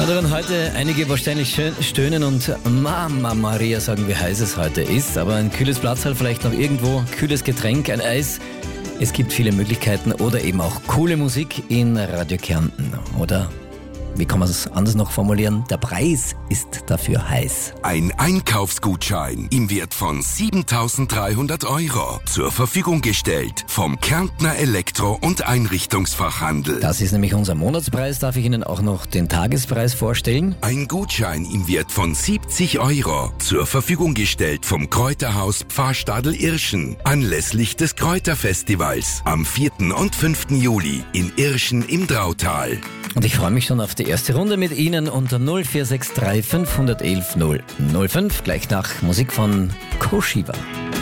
Da werden heute einige wahrscheinlich stöhnen und Mama Maria sagen, wie heiß es heute ist. Aber ein kühles Platzl, vielleicht noch irgendwo, kühles Getränk, ein Eis. Es gibt viele Möglichkeiten oder eben auch coole Musik in Radio Kärnten. Oder, wie kann man es anders noch formulieren? Der Preis ist dafür heiß. Ein Einkaufsgutschein im Wert von 7.300 € zur Verfügung gestellt vom Kärntner Elektro- und Einrichtungsfachhandel. Das ist nämlich unser Monatspreis. Darf ich Ihnen auch noch den Tagespreis vorstellen? Ein Gutschein im Wert von 70 € zur Verfügung gestellt vom Kräuterhaus Pfarrstadel Irschen anlässlich des Kräuterfestivals am 4. und 5. Juli in Irschen im Drautal. Und ich freue mich schon auf die erste Runde mit Ihnen unter 0463 511 005, gleich nach Musik von Koshiba.